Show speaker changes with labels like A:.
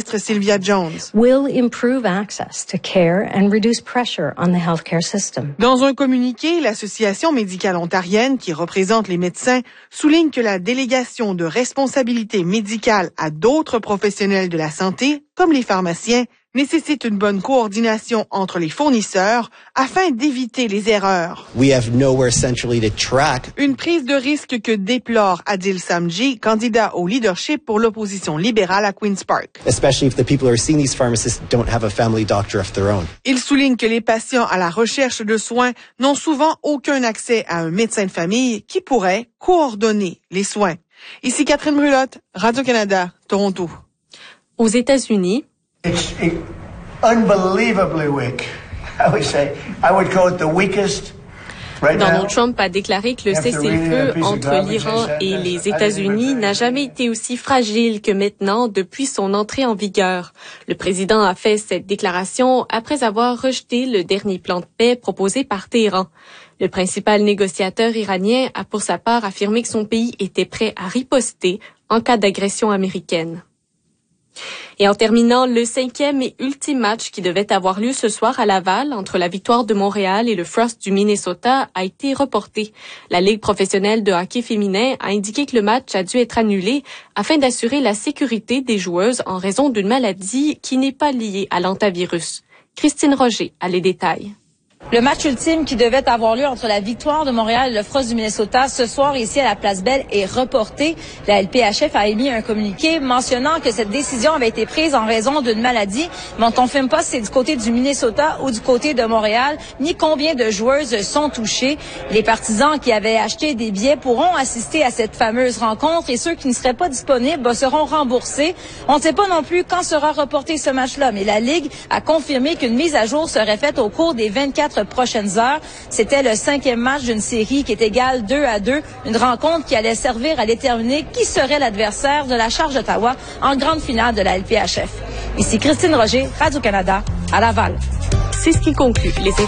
A: ministre Sylvia Jones.
B: Will improve access to care and reduce pressure on the healthcare system.
A: Dans un communiqué, l'Association médicale ontarienne, qui représente les médecins, souligne que la délégation de responsabilité médicale à d'autres professionnels de la santé, comme les pharmaciens, nécessite une bonne coordination entre les fournisseurs afin d'éviter les erreurs.
C: We have nowhere centrally to track.
A: Une prise de risque que déplore Adil Samji, candidat au leadership pour l'opposition libérale à Queen's Park.
C: Especially if the people who are seeing these pharmacists don't have a family doctor of their own.
A: Il souligne que les patients à la recherche de soins n'ont souvent aucun accès à un médecin de famille qui pourrait coordonner les soins. Ici Catherine Brulotte, Radio-Canada, Toronto.
D: Aux États-Unis,
E: It's unbelievably weak. I would call it the weakest right now.
D: Donald Trump a déclaré que le cessez-le-feu entre l'Iran et les États-Unis n'a jamais été aussi fragile que maintenant depuis son entrée en vigueur. Le président a fait cette déclaration après avoir rejeté le dernier plan de paix proposé par Téhéran. Le principal négociateur iranien a pour sa part affirmé que son pays était prêt à riposter en cas d'agression américaine. Et en terminant, le 5e et ultime match qui devait avoir lieu ce soir à Laval entre la Victoire de Montréal et le Frost du Minnesota a été reporté. La Ligue professionnelle de hockey féminin a indiqué que le match a dû être annulé afin d'assurer la sécurité des joueuses en raison d'une maladie qui n'est pas liée à l'hantavirus. Christine Roger a les détails.
F: Le match ultime qui devait avoir lieu entre la Victoire de Montréal et le Frost du Minnesota ce soir ici à la Place Belle est reporté. La LPHF a émis un communiqué mentionnant que cette décision avait été prise en raison d'une maladie, mais on ne confirme pas si c'est du côté du Minnesota ou du côté de Montréal, ni combien de joueuses sont touchées. Les partisans qui avaient acheté des billets pourront assister à cette fameuse rencontre et ceux qui ne seraient pas disponibles seront remboursés. On ne sait pas non plus quand sera reporté ce match-là, mais la Ligue a confirmé qu'une mise à jour serait faite au cours des 24 prochaines heures. C'était le 5e match d'une série qui est égale 2-2, une rencontre qui allait servir à déterminer qui serait l'adversaire de la Charge d'Ottawa en grande finale de la LPHF. Ici Christine Roger, Radio-Canada, à Laval.
D: C'est ce qui conclut les